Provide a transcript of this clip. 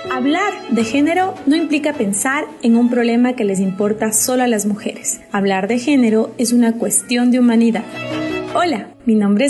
Hablar de género no implica pensar en un problema que les importa solo a las mujeres. Hablar de género es una cuestión de humanidad. Hola, mi nombre es